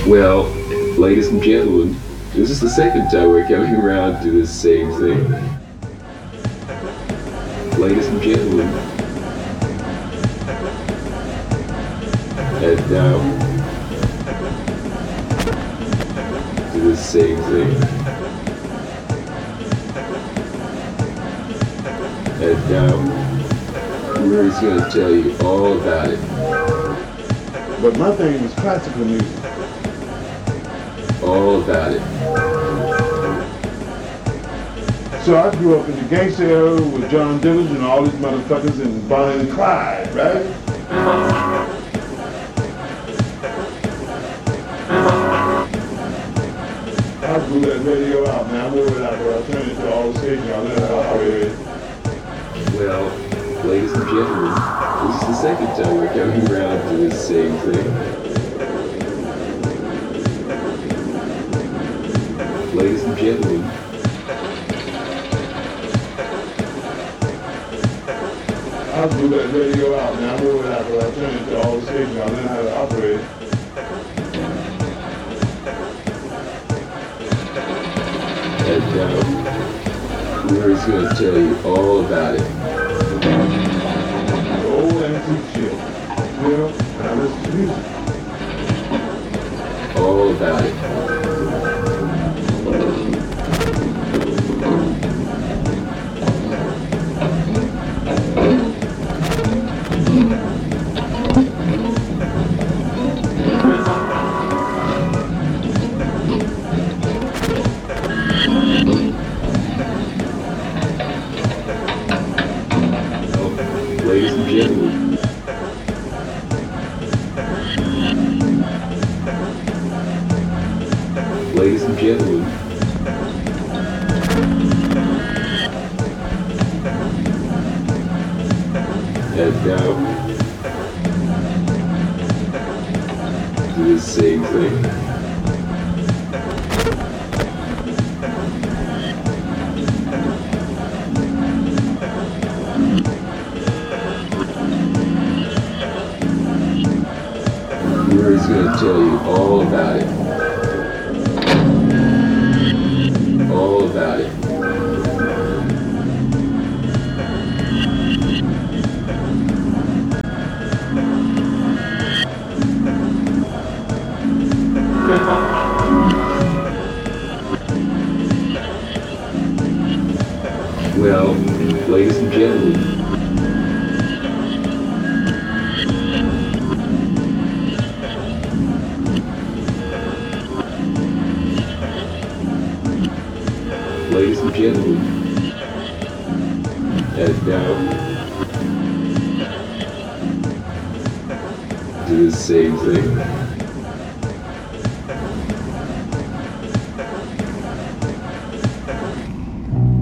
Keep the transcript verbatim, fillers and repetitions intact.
Well, ladies and gentlemen, this is the second time we're coming around to the same thing. Ladies and gentlemen, and now to the same thing. And now we're just going to tell you all about it. But my thing was classical music. All about it. So I grew up in the gangster era with John Dillinger and all these motherfuckers and Bonnie and Clyde, right? I blew that radio out, man. I moved it out, but I turned it to all the stations. I let it operate. Well, ladies and gentlemen, this is the second time we're coming around to the same thing. Ladies and gentlemen, I blew that radio out, man. I moved it out, but I turned it to all the stations. I learned how to operate. and now we're just going to tell you all about it. The old antique shit. You know, and I listen to music. All about it. Ladies and gentlemen, ladies and gentlemen, and now do the same thing. We're just going to tell you all about it. All about it. Well, ladies and gentlemen, ladies and gentlemen, and now do the same thing.